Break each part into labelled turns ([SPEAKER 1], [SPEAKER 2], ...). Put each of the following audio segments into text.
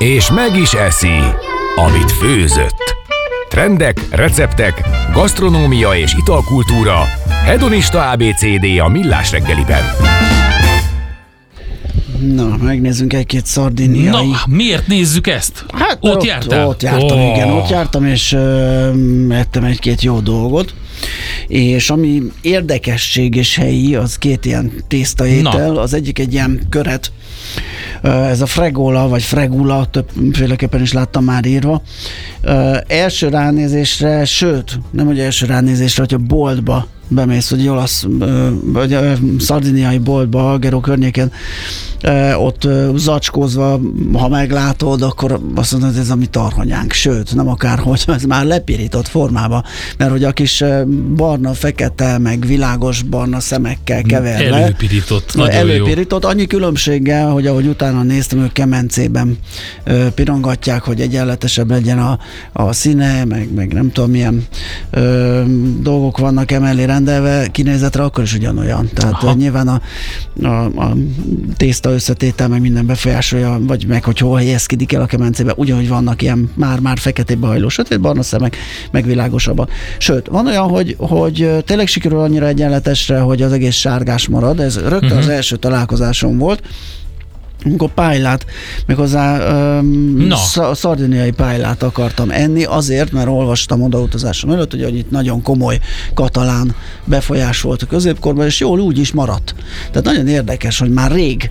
[SPEAKER 1] és meg is eszi, amit főzött. Trendek, receptek, gasztronómia és italkultúra. Hedonista ABCD a Millás reggeliben.
[SPEAKER 2] Na, megnézzünk egy-két szardiniai.
[SPEAKER 3] Na, miért nézzük ezt?
[SPEAKER 2] Hát,
[SPEAKER 3] ott jártál?
[SPEAKER 2] Ott jártam, igen, ott jártam, és ettem egy-két jó dolgot. És ami érdekesség és helyi, az két ilyen tésztaétel. Az egyik egy ilyen köret, ez a fregola, vagy fregula, többféleképpen is láttam már írva. Első ránézésre, sőt, nem hogy első ránézésre, hogyha boltba bemész, hogy olasz, vagy szardiniai boltba, Alghero környéken, ott zacskózva, ha meglátod, akkor azt mondod, hogy ez a mi tarhonyánk. Sőt, nem akárhogy, ez már lepirított formában, mert hogy a kis barna, fekete, meg világos barna szemekkel keverve.
[SPEAKER 3] Előpirított, nagyon
[SPEAKER 2] előpirított, annyi különbséggel, hogy ahogy utána néztem, ők kemencében pirongatják, hogy egyenletesebb legyen a színe, meg nem tudom milyen dolgok vannak emellé rendelve, kinézetre akkor is ugyanolyan. Tehát nyilván a tészta összetétel meg minden befolyásolja, vagy meg hogy hol helyezkedik el a kemencébe, ugyanúgy vannak ilyen már feketébe hajló sötétbarna szemek, meg világosabbak. Sőt, van olyan, hogy tényleg sikerül annyira egyenletesre, hogy az egész sárgás marad, ez rögtön az első találkozásom volt, amikor pájlát, méghozzá szardiniai pájlát akartam enni, azért, mert olvastam odautazásom előtt, hogy itt nagyon komoly katalán befolyás volt a középkorban, és jól úgy is maradt. Tehát nagyon érdekes, hogy már rég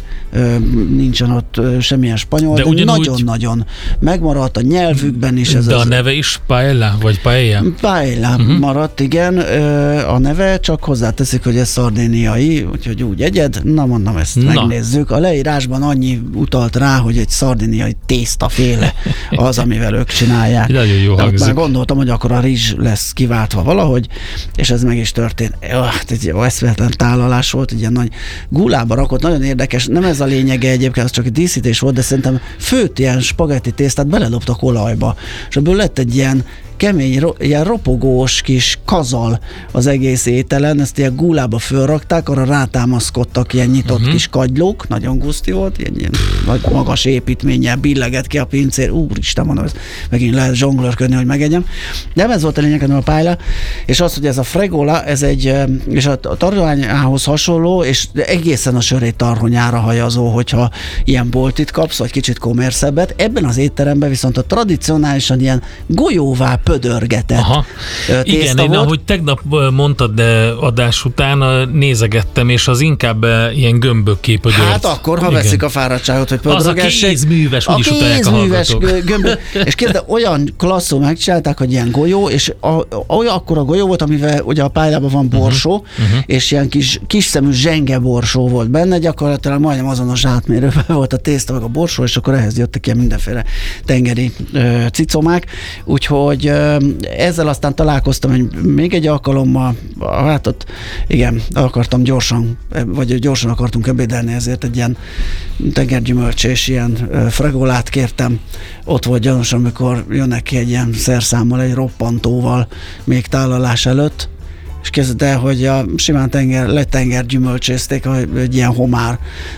[SPEAKER 2] nincsen ott semmilyen spanyol, de nagyon-nagyon megmaradt a nyelvükben is. Ez
[SPEAKER 3] de a neve is paella, vagy paella?
[SPEAKER 2] Paella maradt, igen, a neve, csak hozzáteszik, hogy ez szardiniai, úgyhogy úgy egyed, na mondom, ezt megnézzük. A leírásban annyi utalt rá, hogy egy szardiniai tésztaféle az, amivel ők csinálják.
[SPEAKER 3] Nagyon jó hangzik.
[SPEAKER 2] Már gondoltam, hogy akkor a rizs lesz kiváltva valahogy, és ez meg is történt. Egy eszméletlen tálalás volt, egy ilyen nagy gulába rakott, nagyon érdekes, nem ez a lényege egyébként, az csak egy díszítés volt, de szerintem főtt ilyen spagetti tésztát beledobtak olajba, és ebből lett egy ilyen kemény, ilyen ropogós kis kazal az egész ételen, ezt ilyen gulába fölrakták, arra rátámaszkodtak ilyen nyitott kis kagylók, nagyon guszti volt, ilyen nagy magas építménnyel billeget ki a pincér, úristen, mondom, ez megint lehet zsonglőrködni, hogy megegyem. De ez volt a lényeg, a pályla, és az, hogy ez a fregola, ez egy, és a tarhonyához hasonló, és egészen a sörét tarhonyára hajazó, hogyha ilyen boltit kapsz, vagy kicsit kommerszebbet. Ebben az étteremben viszont a tradicionálisan ilyen golyóvá pödörgetett tészta
[SPEAKER 3] igen, én
[SPEAKER 2] volt.
[SPEAKER 3] ahogy tegnap mondtad, de adás után nézegettem, és az inkább ilyen gömbökké pödört.
[SPEAKER 2] Hát akkor, ha veszik a fáradtságot, hogy pödörgessék.
[SPEAKER 3] Az a kézműves, úgyis utalják a hallgatók.
[SPEAKER 2] És kérde, olyan klasszul megcsinálták, hogy ilyen golyó, és olyan akkora golyó volt, amivel ugye a pályában van borsó, és ilyen kis szemű zsenge borsó volt benne, gyakorlatilag majdnem azonos átmérőben volt a tészta, meg a borsó, és akkor ehhez jöttek ilyen mindenféle tengeri cicomák, úgyhogy ezzel aztán találkoztam még egy alkalommal, hát ott igen, gyorsan akartunk ebédelni, ezért egy ilyen tengergyümölcs és ilyen fregolát kértem. Ott volt gyanús, amikor jönnek ki egy ilyen szerszámmal, egy roppantóval még tálalás előtt, és kezdett el, hogy a simán tengergyümölcsészték, egy ilyen homár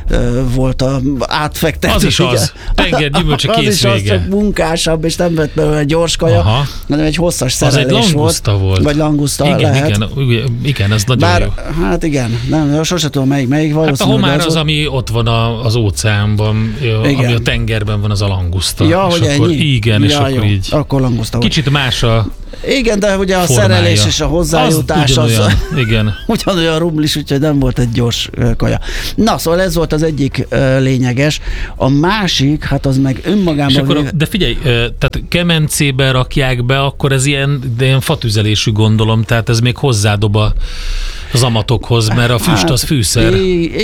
[SPEAKER 2] volt átfektető.
[SPEAKER 3] Az is az, tengergyümölcs a kész vége.
[SPEAKER 2] Az is az, csak munkásabb, és nem vett belőle egy gyors kaja, hanem egy hosszas szerelés
[SPEAKER 3] az egy languszta volt.
[SPEAKER 2] Vagy languszta lehet.
[SPEAKER 3] Igen, ez nagyon jó.
[SPEAKER 2] Hát igen, nem, sosem tudom melyik
[SPEAKER 3] hát a homár az, ami ott van az óceánban, ami a tengerben van, az a languszta.
[SPEAKER 2] Ja, hogy
[SPEAKER 3] akkor igen, és akkor így.
[SPEAKER 2] Akkor languszta volt.
[SPEAKER 3] Kicsit más a
[SPEAKER 2] igen, de ugye a
[SPEAKER 3] formája.
[SPEAKER 2] szerelés és a hozzájutás ugyanolyan rumblis, úgyhogy nem volt egy gyors kaja. Na, szóval ez volt az egyik lényeges. A másik, hát az meg önmagában...
[SPEAKER 3] És akkor, de figyelj, tehát kemencébe rakják be, akkor ez ilyen fatüzelésű, gondolom, tehát ez még hozzádob az amatokhoz, mert a füst az fűszer.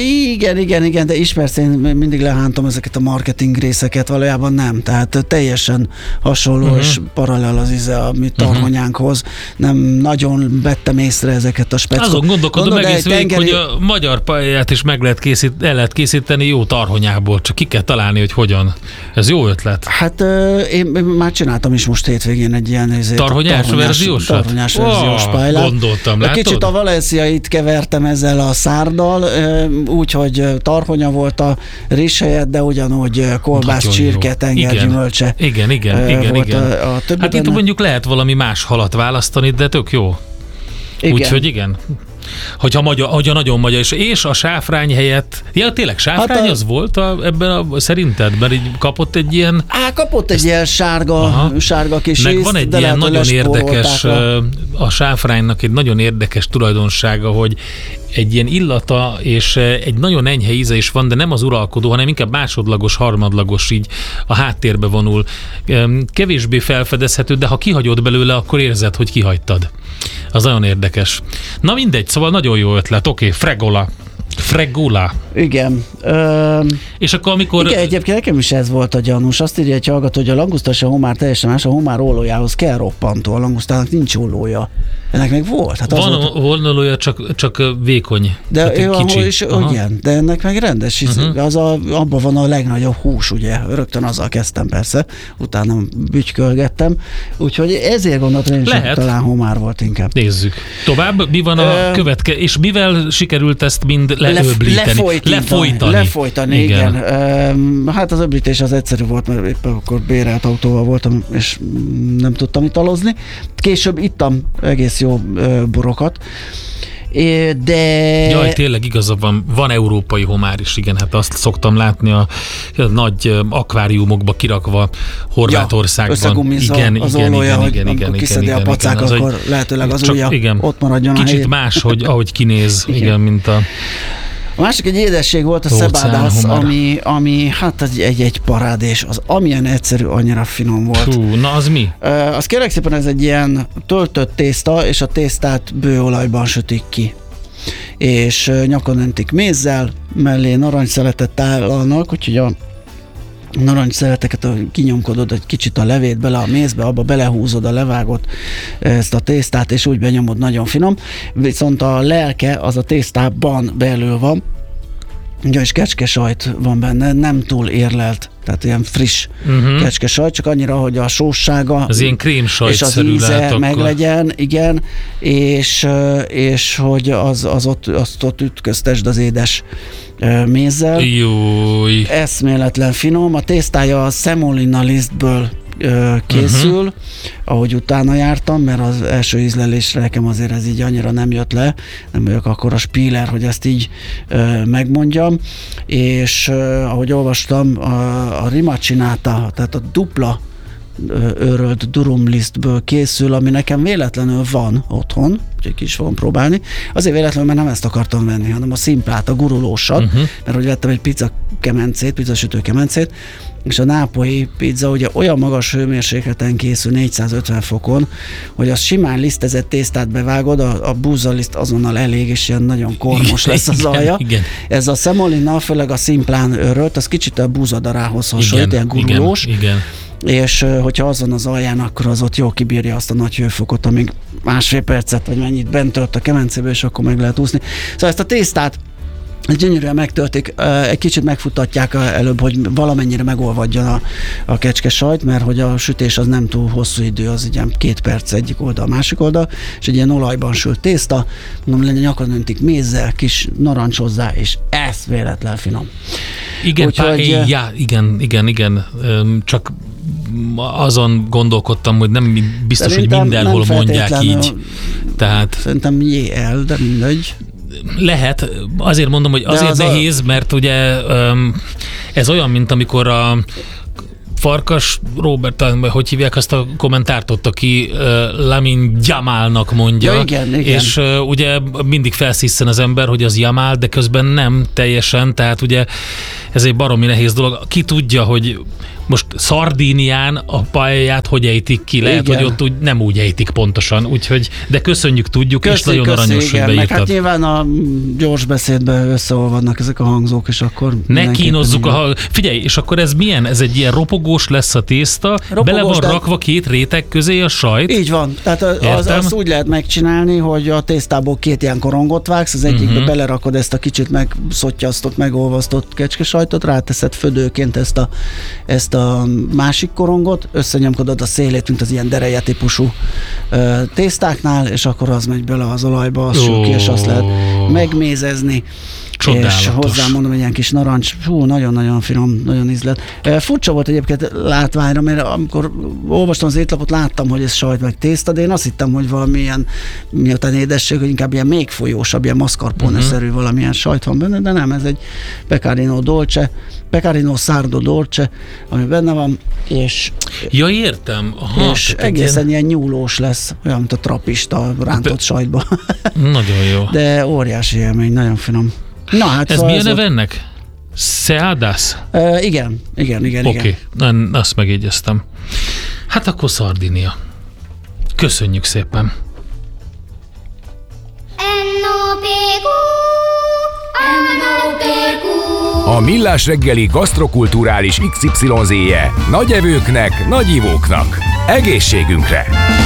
[SPEAKER 2] Igen, de ismersz, én mindig lehántom ezeket a marketing részeket, valójában nem, tehát teljesen hasonló és paralel az íze a mi tarhonyánkhoz. Nem nagyon vettem észre ezeket a speciális.
[SPEAKER 3] Azon gondolkodom egész végig, hogy a magyar pályát is el lehet készíteni jó tarhonyából, csak ki kell találni, hogy hogyan. Ez jó ötlet.
[SPEAKER 2] Hát én már csináltam is most hétvégén egy ilyen
[SPEAKER 3] tarhonyás verziós
[SPEAKER 2] pályát.
[SPEAKER 3] Gondoltam, látod?
[SPEAKER 2] Kicsit a valenciai Krémeit kevertem ezzel a szárdal, úgyhogy tarhonya volt a rizs helyett, de ugyanúgy kolbász, csirke, tengergyümölcse.
[SPEAKER 3] Igen. Hát itt mondjuk lehet valami más halat választani, de tök jó. Úgyhogy igen. Hogyha nagyon magyar, és a sáfrány helyett, tényleg sáfrány az volt ebben szerinted? Mert így kapott egy ilyen...
[SPEAKER 2] kapott egy ilyen sárga kis
[SPEAKER 3] meg
[SPEAKER 2] ízt,
[SPEAKER 3] van egy
[SPEAKER 2] de
[SPEAKER 3] ilyen nagyon érdekes,
[SPEAKER 2] a
[SPEAKER 3] sáfránynak egy nagyon érdekes tulajdonsága, hogy egy ilyen illata és egy nagyon enyhe íze is van, de nem az uralkodó, hanem inkább másodlagos, harmadlagos, így a háttérbe vonul. Kevésbé felfedezhető, de ha kihagyod belőle, akkor érzed, hogy kihagytad. Az nagyon érdekes. Na mindegy, szóval nagyon jó ötlet. Oké, Fregola.
[SPEAKER 2] Igen.
[SPEAKER 3] És akkor amikor...
[SPEAKER 2] Igen, egyébként nekem is ez volt a gyanús. Azt írja egy hallgató, hogy a languszta és a homár teljesen más, a homár ollójához kell roppantó, a langusztának nincs ollója. Ennek meg volt. Hát
[SPEAKER 3] van ollója, csak vékony.
[SPEAKER 2] De kicsi. És, igen, de ennek meg rendes. Abban van a legnagyobb hús, ugye. Rögtön azzal kezdtem persze, utána bütykölgettem. Úgyhogy ezért gondoltam én is, hogy talán homár volt inkább.
[SPEAKER 3] Nézzük. Tovább, mi van a következő, és mivel sikerült ezt mind
[SPEAKER 2] Lefolytani, igen. Hát az öblítés az egyszerű volt, mert éppen akkor bérelt autóval voltam, és nem tudtam italozni. Később ittam egész jó borokat. De...
[SPEAKER 3] Jaj, tényleg igaza van európai homár is, igen, hát azt szoktam látni a nagy akváriumokba kirakva Horvátországban.
[SPEAKER 2] Összegumizva az ollója, hogy amikor kiszedi a pacák, akkor lehetőleg az ujja ott maradjon a helyén.
[SPEAKER 3] Kicsit más, ahogy kinéz, igen, mint a...
[SPEAKER 2] A másik egy édesség volt a cebadas, ami hát egy parádés. Az amilyen egyszerű, annyira finom volt.
[SPEAKER 3] Na az mi?
[SPEAKER 2] Az kérlek szépen, ez egy ilyen töltött tészta, és a tésztát bőolajban sütik ki. És nyakon öntik mézzel, mellé narancsszeletet tálalnak, úgyhogy a narancsszeleteket kinyomkodod egy kicsit a levét bele a mézbe, abba belehúzod a levágott ezt a tésztát, és úgy benyomod, nagyon finom. Viszont a lelke az a tésztában belül van, és kecskesajt van benne, nem túl érlelt, tehát ilyen friss kecskesajt, csak annyira, hogy a sóssága
[SPEAKER 3] az ilyen krémsajt
[SPEAKER 2] és az íze meglegyen, igen, és hogy azt ott ütköztesd az édes mézzel.
[SPEAKER 3] Júj.
[SPEAKER 2] Eszméletlen finom. A tésztája a semolina lisztből készül, ahogy utána jártam, mert az első ízlelésre nekem azért ez így annyira nem jött le, nem vagyok akkor a spíler, hogy ezt így megmondjam, és ahogy olvastam, a rimacinata, tehát a dupla őrölt durumlisztből készül, ami nekem véletlenül van otthon, úgyhogy ki is fogom próbálni. Azért véletlenül, mert nem ezt akartam venni, hanem a szimplát, a gurulósat, mert hogy vettem egy pizzasütő kemencét, és a nápolyi pizza ugye olyan magas hőmérsékleten készül, 450 fokon, hogy az simán lisztezett tésztát bevágod, a búzaliszt azonnal elég, és ilyen nagyon kormos lesz az alja.
[SPEAKER 3] Igen.
[SPEAKER 2] Ez a semolina, főleg a szimplán őrölt, az kicsit a búzadarához hasonlít, ilyen gurulós.
[SPEAKER 3] Igen.
[SPEAKER 2] És hogyha az van az alján, akkor az ott jól kibírja azt a nagy hőfokot, amíg másfél percet, vagy mennyit bent tört a kemencébe, és akkor meg lehet úszni. Szóval ezt a tésztát gyönyörűen megtöltik, egy kicsit megfutatják előbb, hogy valamennyire megolvadjon a kecskesajt, mert hogy a sütés az nem túl hosszú idő, az ugye 2 perc egyik oldal, másik oldal, és egy ilyen olajban sült tészta, mondom, nyakon öntik mézzel, kis narancs hozzá, és eszméletlen finom.
[SPEAKER 3] Igen,
[SPEAKER 2] úgyhogy,
[SPEAKER 3] igen, csak azon gondolkodtam, hogy nem biztos, hogy mindenhol mondják így. Tehát...
[SPEAKER 2] Szerintem JL, de mindegy.
[SPEAKER 3] Lehet, azért mondom, hogy azért nehéz, mert ugye ez olyan, mint amikor a Farkas Robert, hogy hívják azt a kommentárt ott, aki Lamin Jamalnak mondja,
[SPEAKER 2] ja, igen.
[SPEAKER 3] És ugye mindig felszisszen az ember, hogy az Jamal, de közben nem teljesen, tehát ugye ez egy baromi nehéz dolog. Ki tudja, hogy most Szardínián a pályáját hogy ejtik ki? Lehet, hogy ott nem úgy ejtik pontosan, úgyhogy, de köszönjük, tudjuk, és nagyon aranyos, hogy beírtad.
[SPEAKER 2] Hát nyilván a gyors beszédben összeolvadnak ezek a hangzók, és akkor...
[SPEAKER 3] Ne kínozzuk Figyelj, és akkor ez milyen? Ez egy ilyen ropogós lesz a tészta, bele van rakva 2 réteg közé a sajt?
[SPEAKER 2] Így van, tehát azt úgy lehet megcsinálni, hogy a tésztából 2 ilyen korongot vágsz, az egyikbe belerakod ezt a kicsit megszottyasztott, megolvasztott kecskesajtot, ráteszed födőként ezt a másik korongot, összenyomkodod a szélét, mint az ilyen dereje típusú tésztáknál, és akkor az megy bele az olajba, az sül ki, és azt lehet megmézezni.
[SPEAKER 3] Csodálatos.
[SPEAKER 2] És hozzámondom, egy ilyen kis narancs, nagyon-nagyon finom, nagyon ízlet. Furcsa volt egyébként látványra, mert amikor olvastam az étlapot, láttam, hogy ez sajt meg tészta, de én azt hittem, hogy valamilyen, miután édesség, hogy inkább ilyen még folyósabb, ilyen mascarpone-szerű valamilyen sajt van benne, de nem, ez egy pecorino sardo dolce, ami benne van, és
[SPEAKER 3] ja, értem. Aha,
[SPEAKER 2] és egészen ilyen nyúlós lesz, olyan, mint a trapista rántott sajtba.
[SPEAKER 3] Nagyon jó.
[SPEAKER 2] De óriási élmény, nagyon finom. Na, hát
[SPEAKER 3] ez
[SPEAKER 2] szóval
[SPEAKER 3] milyen neve ennek? Seadas?
[SPEAKER 2] Igen.
[SPEAKER 3] Oké, azt megjegyeztem. Hát akkor Szardinia. Köszönjük szépen.
[SPEAKER 1] A Millás reggeli gasztrokulturális XYZ-je nagy evőknek, nagy ivóknak. Egészségünkre!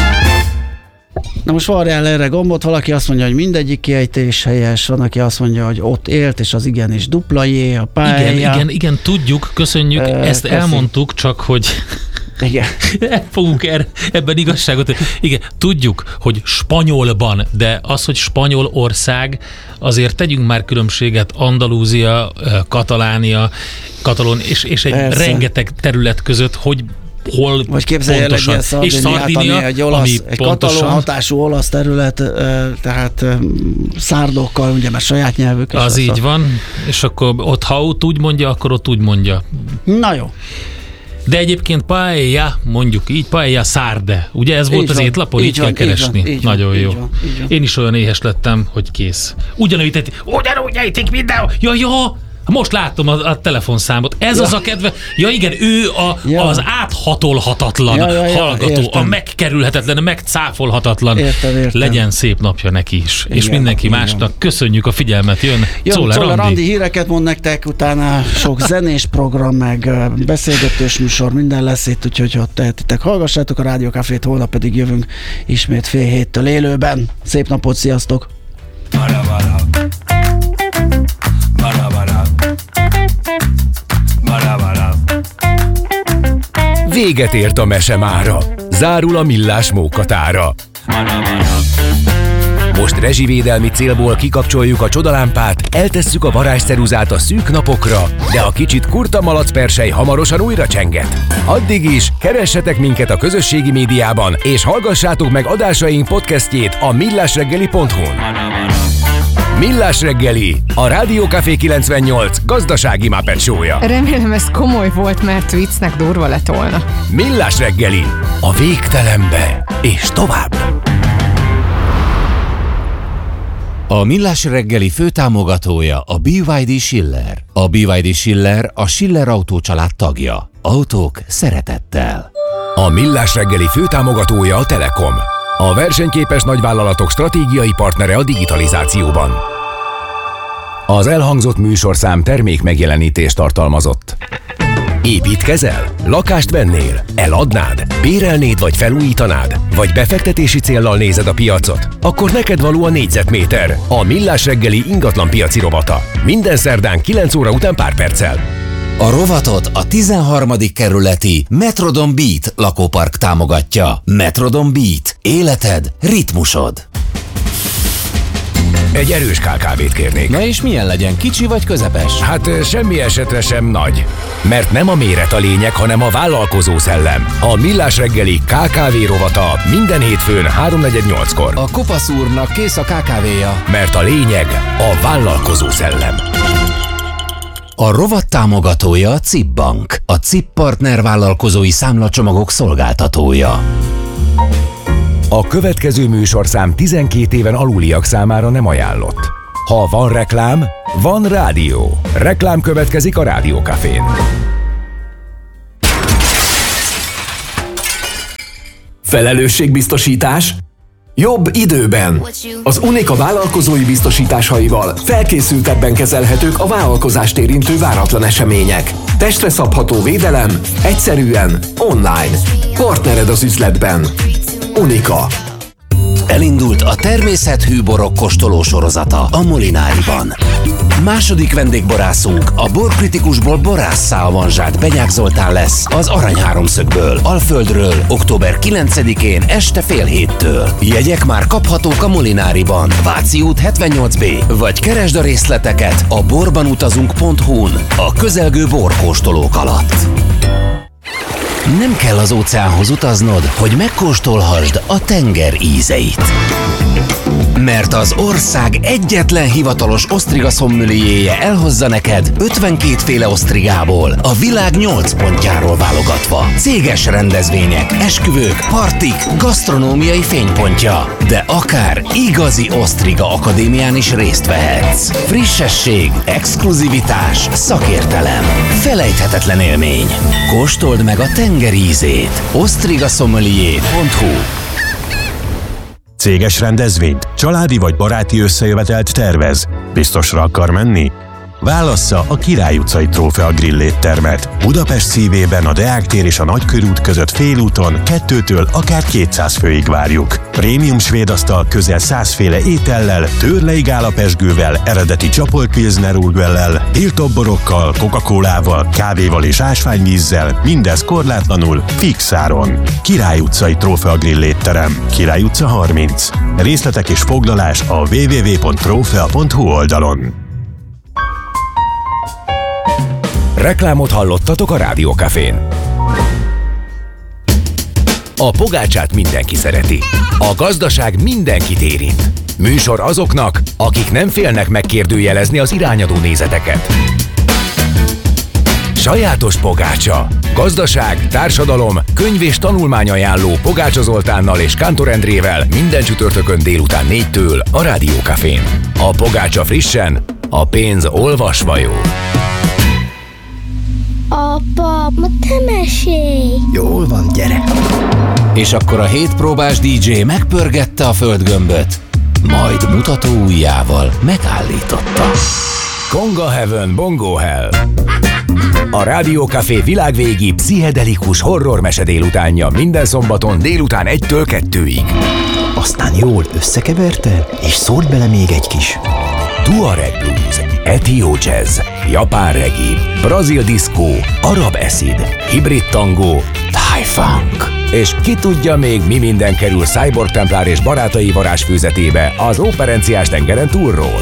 [SPEAKER 2] Na most varjál erre gombot, valaki azt mondja, hogy mindegyik kiejtés helyes, van, aki azt mondja, hogy ott élt, és az igen is dupla J, a pályája.
[SPEAKER 3] Igen, tudjuk, köszönjük, ezt elmondtuk, csak hogy
[SPEAKER 2] igen.
[SPEAKER 3] fogunk ebben igazságot. Igen, tudjuk, hogy spanyolban, de az, hogy spanyol ország, azért tegyünk már különbséget Andalúzia, Katalon és egy rengeteg terület között, hogy hol
[SPEAKER 2] vagy képzelj el egy ilyen Szardinia, ami egy katalon hatású olasz terület, tehát szárdokkal, ugye, mert saját nyelvük.
[SPEAKER 3] Az így van, és akkor ott, ha ott úgy mondja, akkor ott úgy mondja.
[SPEAKER 2] Na jó.
[SPEAKER 3] De egyébként paella, mondjuk így, paella sarde. Ugye ez volt így az van, étlapon, így kell keresni. Így nagyon jó. Így van. Én is olyan éhes lettem, hogy kész. Ugyanúgy ejtik mindenhol. Ja, most láttam a telefonszámot. Ez az a kedve. Ja igen, ő az áthatolhatatlan hallgató, értem. A megkerülhetetlen, a megcáfolhatatlan.
[SPEAKER 2] Értem.
[SPEAKER 3] Legyen szép napja neki is. Igen, és mindenki másnak. Köszönjük a figyelmet. Jön Czoller
[SPEAKER 2] Andi híreket mond nektek, utána sok zenés program, meg beszélgetős műsor, minden lesz itt, úgyhogy ha tehetitek, hallgassátok a Rádió Cafét, holnap pedig jövünk ismét 6:30 élőben. Szép napot, sziasztok!
[SPEAKER 1] Véget ért a mese mára. Zárul a Millás mókatára. Most rezsivédelmi célból kikapcsoljuk a csodalámpát, eltesszük a varázsceruzát a szűk napokra, de a kicsit kurta malacpersely hamarosan újra csenget. Addig is keressetek minket a közösségi médiában, és hallgassátok meg adásaink podcastjét a millásreggeli.hu-n. Millás reggeli, a Rádió Café 98 gazdasági Muppet show-ja.
[SPEAKER 4] Remélem ez komoly volt, mert viccnek durva lett volna.
[SPEAKER 1] Millás reggeli, a végtelenbe és tovább.
[SPEAKER 5] A Millás reggeli főtámogatója a BYD Schiller. A BYD Schiller a Schiller Autó család tagja. Autók szeretettel.
[SPEAKER 1] A Millás reggeli főtámogatója a Telekom. A versenyképes nagyvállalatok stratégiai partnere a digitalizációban. Az elhangzott műsorszám termék megjelenítést tartalmazott. Építkezel? Lakást vennél? Eladnád? Bérelnéd vagy felújítanád? Vagy befektetési céllal nézed a piacot? Akkor neked való a négyzetméter, a Millás reggeli ingatlan piaci rovata. Minden szerdán 9 óra után pár perccel.
[SPEAKER 5] A rovatot a 13. kerületi Metrodon Beat lakópark támogatja. Metrodon Beat. Életed, ritmusod.
[SPEAKER 1] Egy erős KKV-t kérnék.
[SPEAKER 5] Na és milyen legyen, kicsi vagy közepes?
[SPEAKER 1] Hát semmi esetre sem nagy. Mert nem a méret a lényeg, hanem a vállalkozó szellem. A Millás reggeli KKV rovata minden hétfőn 3:48-kor.
[SPEAKER 5] A kopasz úrnak kész a KKV-ja.
[SPEAKER 1] Mert a lényeg a vállalkozó szellem.
[SPEAKER 5] A rovat támogatója a CIP Bank, a CIP Partner vállalkozói számlacsomagok szolgáltatója.
[SPEAKER 1] A következő műsorszám 12 éven aluliak számára nem ajánlott. Ha van reklám, van rádió. Reklám következik a Rádió Cafén.
[SPEAKER 6] Felelősségbiztosítás? Jobb időben. Az Unica vállalkozói biztosításaival felkészültebben kezelhetők a vállalkozást érintő váratlan események. Testre szabható védelem, egyszerűen, online. Partnered az üzletben. Unica.
[SPEAKER 5] Elindult a természethű borok kóstoló sorozata a Molináriban. Második vendégborászunk a borkritikusból borásszá avanzsált Benyák Zoltán lesz az Arany Háromszögből, Alföldről, október 9-én este 6:30-től. Jegyek már kaphatók a Molináriban, Váci út 78B, vagy keresd a részleteket a borbanutazunk.hu-n a közelgő borkóstolók alatt. Nem kell az óceánhoz utaznod, hogy megkóstolhassd a tenger ízeit. Mert az ország egyetlen hivatalos osztriga szommelierje elhozza neked 52 féle osztrigából, a világ 8 pontjáról válogatva. Céges rendezvények, esküvők, partik, gasztronómiai fénypontja. De akár igazi osztriga akadémián is részt vehetsz. Frissesség, exkluzivitás, szakértelem, felejthetetlen élmény. Kóstold meg a tenger ízét. osztrigasommelier.hu.
[SPEAKER 7] Céges rendezvényt, családi vagy baráti összejövetelt tervez? Biztosra akar menni? Válassza a Király utcai Trófea Grill éttermet. Budapest szívében a Deák tér és a Nagykörút között félúton 2-től akár 200 főig várjuk. Prémium svéd asztal közel 100 féle étellel, tőrlei gálapezsgővel, eredeti csapolt pilsner urquellel, tiltoborokkal, Coca-Colával, kávéval és ásványvízzel, mindez korlátlanul, fix áron. Király utcai Trófea Grill étterem, Király utca 30. Részletek és foglalás a www.trofea.hu oldalon.
[SPEAKER 1] Reklámot hallottatok a Rádiókafén. A pogácsát mindenki szereti. A gazdaság mindenkit érint. Műsor azoknak, akik nem félnek megkérdőjelezni az irányadó nézeteket. Sajátos pogácsa. Gazdaság, társadalom, könyv és tanulmányajánló Pogácsa Zoltánnal és Kántor Endrével minden csütörtökön délután 4-től a Rádiókafén. A pogácsa frissen, a pénz olvasva jó.
[SPEAKER 8] Apa, ma te mesélj!
[SPEAKER 9] Jól van, gyere!
[SPEAKER 5] És akkor a 7 próbás DJ megpörgette a földgömböt, majd mutató ujjával megállította.
[SPEAKER 1] Konga Heaven, Bongo Hell. A Rádiókafé világvégi pszichedelikus horror mese délutánja minden szombaton délután 1-től 2-ig.
[SPEAKER 9] Aztán jól összekeverte, és szólt bele még egy kis
[SPEAKER 1] Tuareg blues, Etió jazz, japán reggae, brazil diszkó, arab acid, hibrid tangó, thai funk. És ki tudja még mi minden kerül Cyborg Templár és barátai varázsfőzetébe az Óperenciás tengeren túlról.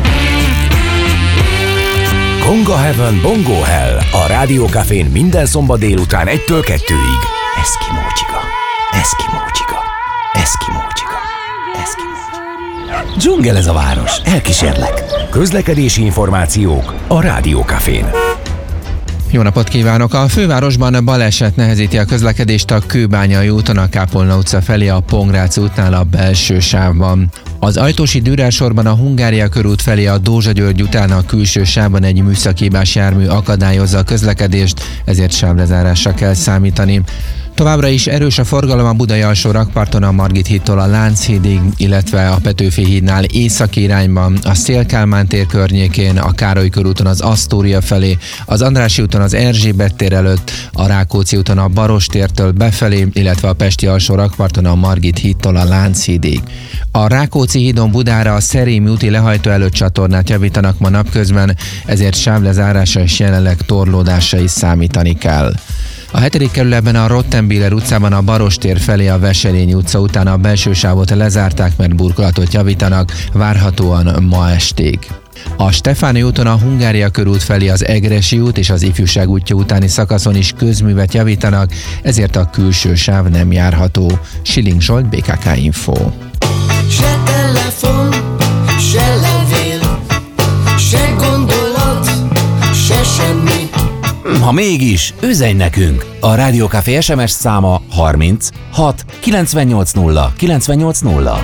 [SPEAKER 1] Konga Heaven, Bongo Hell a Rádiókafén minden szombat délután 1-től 2-ig.
[SPEAKER 9] Eszkimó csiga, Eszkimó csiga, Eszkimó csiga, Eszkimó csiga.
[SPEAKER 5] Dzsungel ez a város, elkísérlek.
[SPEAKER 1] Közlekedési információk a Rádiókafén.
[SPEAKER 10] Jó napot kívánok! A fővárosban baleset nehezíti a közlekedést a Kőbányai úton, a Kápolna utca felé a Pongrác útnál a belső sávban. Az Ajtósi Dürer sorban a Hungária körút felé a Dózsa György után a külső sávban egy műszakibás jármű akadályozza a közlekedést, ezért sávlezárásra kell számítani. Továbbra is erős a forgalom a Budai alsó rakparton a Margit hídtól a Lánchídig, illetve a Petőfi hídnál északi irányban, a Széll-Kálmán tér környékén, a Károly körúton az Asztória felé, az Andrássy úton az Erzsébet tér előtt, a Rákóczi úton a Baros tértől befelé, illetve a Pesti alsó rakparton a Margit hídtól a Lánchídig. A Rákóczi hídon Budára a Szerémi úti lehajtó előtt csatornát javítanak ma napközben, ezért sávlezárásra és jelenleg torlódásra is számítani kell. A 7. kerületben a Rottenbiller utcában a Baros tér felé a Veselényi utca után a belső sávot lezárták, mert burkolatot javítanak, várhatóan ma estig. A Stefáni úton a Hungária körút felé az Egressy út és az Ifjúság útja utáni szakaszon is közművet javítanak, ezért a külső sáv nem járható. Schilling Zsolt, BKK Info.
[SPEAKER 11] Se telefon, se levél, se gondolat, se semmi.
[SPEAKER 5] Ha mégis, üzenj nekünk! A Rádiókafé SMS száma 30 6 980 980.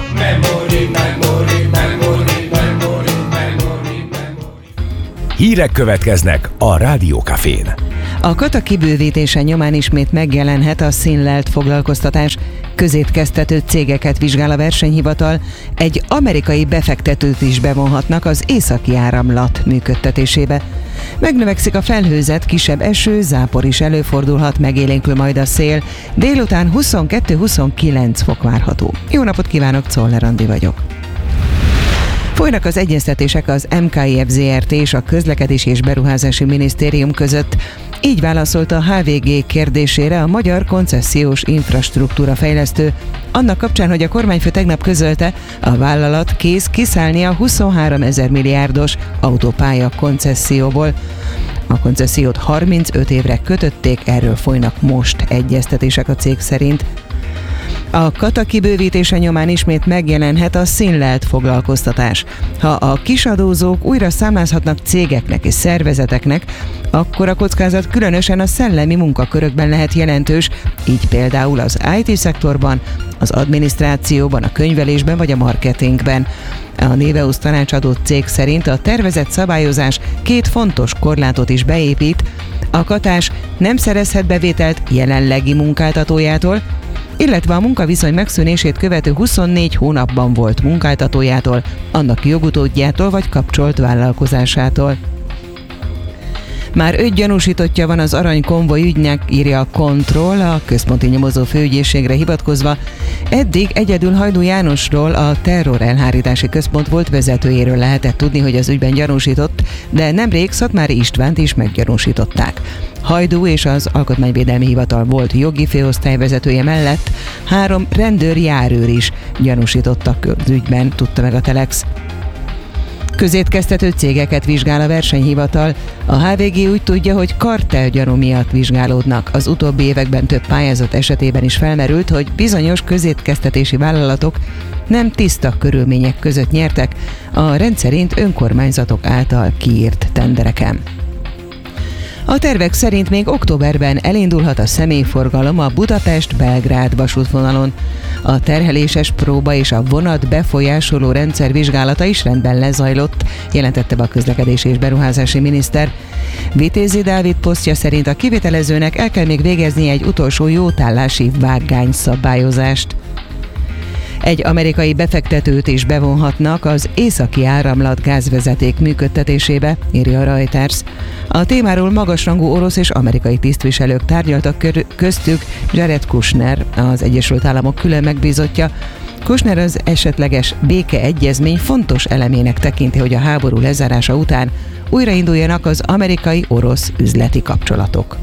[SPEAKER 1] Hírek következnek a Rádiókafén.
[SPEAKER 12] A kata kibővítése nyomán ismét megjelenhet a színlelt foglalkoztatás. Közétkeztető cégeket vizsgál a versenyhivatal, egy amerikai befektetőt is bevonhatnak az Északi Áramlat működtetésébe. Megnövekszik a felhőzet, kisebb eső, zápor is előfordulhat, megélénkül majd a szél. Délután 22-29 fok várható. Jó napot kívánok, Czoller Andi vagyok. Folynak az egyeztetések az MKIF Zrt. És a Közlekedési és Beruházási Minisztérium között. Így válaszolt a HVG kérdésére a Magyar Koncesziós Infrastruktúra Fejlesztő, annak kapcsán, hogy a kormányfő tegnap közölte, a vállalat kész kiszállni a 23 000 milliárdos autópálya koncesszióból. A koncessziót 35 évre kötötték, erről folynak most egyeztetések a cég szerint. A kata kibővítése nyomán ismét megjelenhet a színlelt foglalkoztatás. Ha a kisadózók újra számlázhatnak cégeknek és szervezeteknek, akkor a kockázat különösen a szellemi munkakörökben lehet jelentős, így például az IT-szektorban, az adminisztrációban, a könyvelésben vagy a marketingben. A Néveusz tanácsadó cég szerint a tervezett szabályozás két fontos korlátot is beépít. A katás nem szerezhet bevételt jelenlegi munkáltatójától, illetve a munkaviszony megszűnését követő 24 hónapban volt munkáltatójától, annak jogutódjától vagy kapcsolt vállalkozásától. Már 5 gyanúsítottja van az aranykonvoj ügynek, írja a Control, a Központi Nyomozó Főügyészségre hivatkozva. Eddig egyedül Hajdú Jánosról, a Terrorelhárítási Központ volt vezetőjéről lehetett tudni, hogy az ügyben gyanúsított, de nemrég Szatmári Istvánt is meggyanúsították. Hajdú és az Alkotmányvédelmi Hivatal volt jogi főosztály vezetője mellett 3 rendőr-járőr is gyanúsítottak az ügyben, tudta meg a Telex. Közétkeztető cégeket vizsgál a versenyhivatal. A HVG úgy tudja, hogy kartelgyanú miatt vizsgálódnak. Az utóbbi években több pályázat esetében is felmerült, hogy bizonyos közétkeztetési vállalatok nem tiszta körülmények között nyertek a rendszerint önkormányzatok által kiírt tendereken. A tervek szerint még októberben elindulhat a személyforgalom a Budapest-Belgrád vasútvonalon. A terheléses próba és a vonat befolyásoló rendszer vizsgálata is rendben lezajlott, jelentette be a közlekedési és beruházási miniszter. Vitézi Dávid posztja szerint a kivitelezőnek el kell még végeznie egy utolsó jótállási vágányszabályozást. Egy amerikai befektetőt is bevonhatnak az Északi Áramlat gázvezeték működtetésébe, írja a Reuters. A témáról magasrangú orosz és amerikai tisztviselők tárgyaltak, köztük Jared Kushner, az Egyesült Államok külön megbízottja. Kushner az esetleges békeegyezmény fontos elemének tekinti, hogy a háború lezárása után újrainduljanak az amerikai-orosz üzleti kapcsolatok.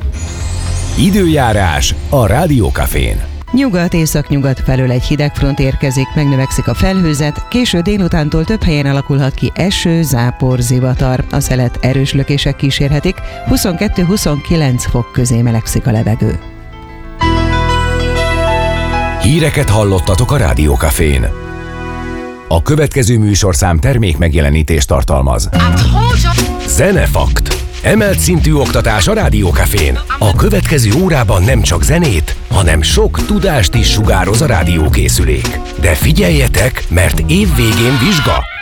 [SPEAKER 1] Időjárás a Rádiókafén.
[SPEAKER 12] Nyugat-északnyugat felől egy hidegfront érkezik, megnövekszik a felhőzet, késő délutántól több helyen alakulhat ki eső, zápor, zivatar. A szelet erős lökések kísérhetik, 22-29 fok közé melegszik a levegő.
[SPEAKER 1] Híreket hallottatok a Rádiókafén. A következő műsorszám termék megjelenítést tartalmaz. Zenefakt. Emelt szintű oktatás a Rádiókafén. A következő órában nem csak zenét, hanem sok tudást is sugároz a rádiókészülék. De figyeljetek, mert év végén vizsga!